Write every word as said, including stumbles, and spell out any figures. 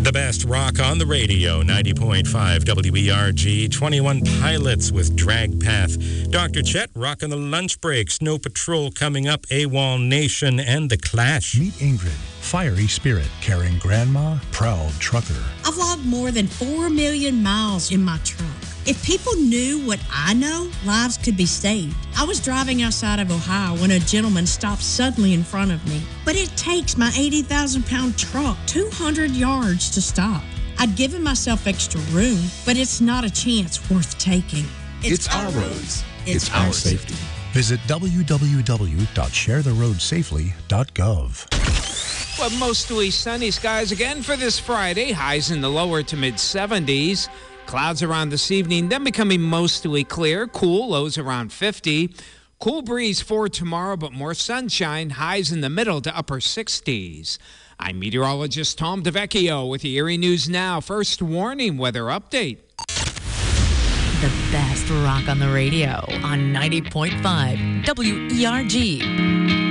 The best rock on the radio, ninety point five W E R G, twenty-one Pilots with Drag Path. Doctor Chet, rocking the lunch break, Snow Patrol coming up, AWOL Nation, and The Clash. Meet Ingrid, fiery spirit, caring grandma, proud trucker. I've logged more than four million miles in my truck. If people knew what I know, lives could be saved. I was driving outside of Ohio when a gentleman stopped suddenly in front of me. But it takes my eighty thousand pound truck two hundred yards to stop. I'd given myself extra room, but it's not a chance worth taking. It's, it's our roads. It's, it's our safety. safety. Visit w w w dot share the road safely dot gov. Well, mostly sunny skies again for this Friday. Highs in the lower to mid seventies. Clouds around this evening, then becoming mostly clear. Cool, lows around fifty. Cool breeze for tomorrow, but more sunshine. Highs in the middle to upper sixties. I'm meteorologist Tom DeVecchio with the Erie News Now. First warning weather update. The best rock on the radio on ninety point five W E R G.